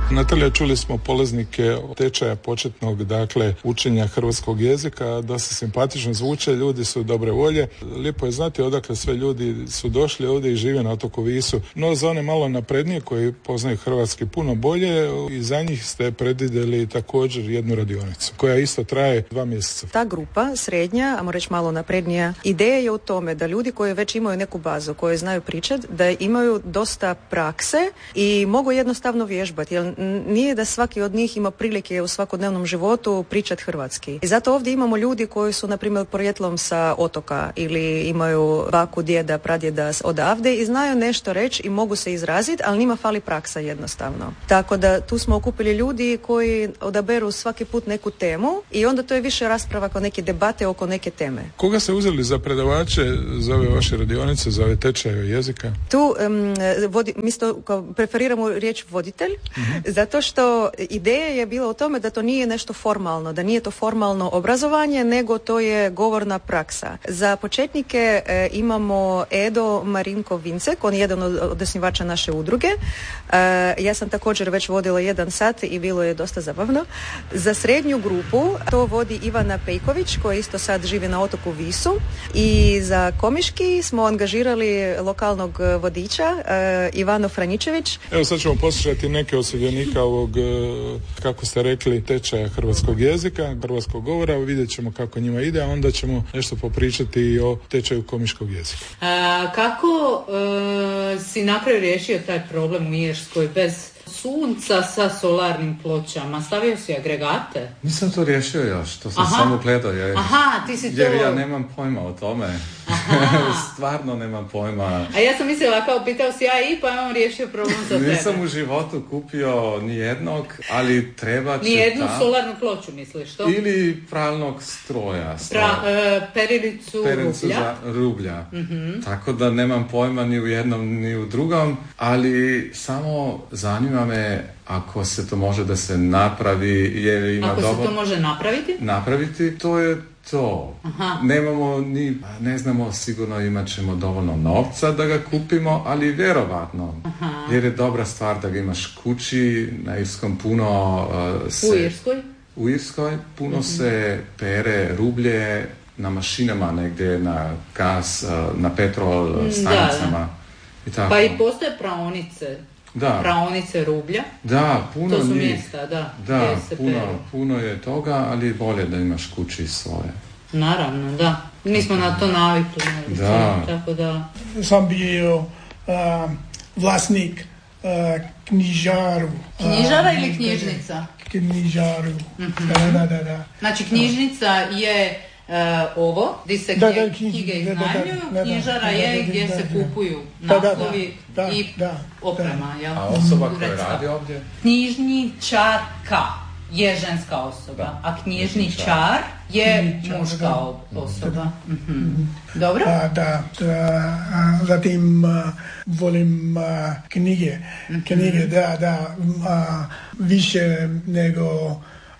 Natalija, čuli smo polaznike tečaja početnog, dakle, učenja hrvatskog jezika, dosta simpatično zvuče, ljudi su dobre volje. Lijepo je znati odakle sve ljudi su došli ovdje i žive na otoku Visu. No za one malo naprednije koji poznaju hrvatski puno bolje, i za njih ste predvidjeli također jednu radionicu koja isto traje 2 mjeseca. Ta grupa, srednja, ajmo reći malo naprednija, ideja je u tome da ljudi koji već imaju neku bazu, koji znaju pričati, da imaju dosta prakse i mogu jednostavno vježbati, jer nije da svaki od njih ima prilike u svakodnevnom životu pričati hrvatski. I zato ovdje imamo ljudi koji su, na primjer, porijeklom sa otoka ili imaju baku, djeda, pradjeda odavde i znaju nešto reći i mogu se izraziti, ali njima fali praksa jednostavno. Tako da tu smo okupili ljudi koji odaberu svaki put neku temu i onda to je više rasprava kao neke debate oko neke teme. Koga ste uzeli za predavače za ove vaše radionice, za ove tečaje jezika? Tu mi preferiramo riječ voditelj, zato što ideja je bila u tome da to nije nešto formalno, da nije to formalno obrazovanje, nego to je govorna praksa. Za početnike imamo Edo Marinko-Vincek, on je jedan od osnivača naše udruge. Ja sam također već vodila 1 sat i bilo je dosta zabavno. Za srednju grupu to vodi Ivana Pejković, koja isto sad živi na otoku Visu. I za komiški smo angažirali lokalnog vodiča Ivano Franjičević. Evo sad ćemo poslušati neke od sudionika ovog, kako ste rekli, tečaja hrvatskog jezika, hrvatskog govora. Vidjet ćemo kako njima ide, a onda ćemo nešto popričati i o tečaju komiškog jezika. Kako si na kraju riješio taj problem u Irskoj bez sunca sa solarnim pločama? Stavio si agregate? Nisam to riješio još, to sam samo gledao. Ti si to... Jer ja nemam pojma o tome. Stvarno nemam pojma. A ja sam mislila, kao pitao si pa imam riješio problem za tebe. Nisam u životu kupio nijednog, ali treba će nijednu solarnu ploču, misliš to? Ili pralnog stroja. Perilicu rublja. Mm-hmm. Tako da nemam pojma ni u jednom ni u drugom, ali samo zanima me ako se to može da se napravi, jer ima ako se to može napraviti, to je to. Aha. Nemamo ni, ne znamo, sigurno imat ćemo dovoljno novca da ga kupimo, ali vjerovatno. Aha. Jer je dobra stvar da ga imaš kući, na Irskom puno U Irskoj puno se pere rublje na mašinama negdje, na gas, na petrol stanicama. I tako. Pa i postoje praonice. Da. Praonice rublja. Da, puno to su njih. Mjesta, da, puno je toga, ali bolje da imaš kući svoje. Naravno, da. Mi smo na to navikli. Tako da. Sam bio vlasnik knjižaru. Knjižara ili knjižnica? Knjižaru. Mm-hmm. Da. Znači knjižnica je ovo, gdje se knjige iznajmljuju, knjižara je gdje se kupuju naslovi i oprema. A osoba koja radi ovdje? Knjižničarka je ženska osoba, a knjižničar je muška osoba. Mm-hmm. Dobro? Da. Zatim volim knjige, da, više nego